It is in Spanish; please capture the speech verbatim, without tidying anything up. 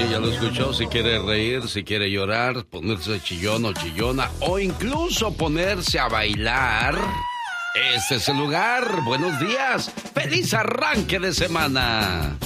ya lo escuchó. Si quiere reír, si quiere llorar, ponerse chillón o chillona, o incluso ponerse a bailar, este es el lugar. Buenos días. ¡Feliz arranque de semana!